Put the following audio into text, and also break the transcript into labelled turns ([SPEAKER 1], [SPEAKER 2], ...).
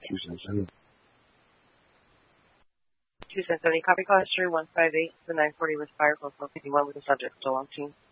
[SPEAKER 1] 277.
[SPEAKER 2] 277, copy call history 158. The 940 was fired for 451 with the subject still on scene.